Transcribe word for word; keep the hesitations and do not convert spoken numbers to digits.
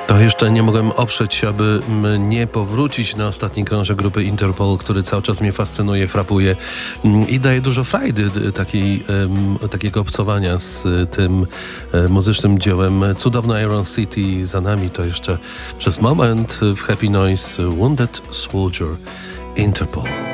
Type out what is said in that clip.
To jeszcze nie mogłem oprzeć się, aby mm, nie powrócić na ostatni krążek grupy Interpol, który cały czas mnie fascynuje, frapuje mm, i daje dużo frajdy d- takiej, em, takiego obcowania z y, tym e, muzycznym dziełem. Cudowna Iron City za nami, to jeszcze przez moment w Happy Noise Wounded Soldier Interpol.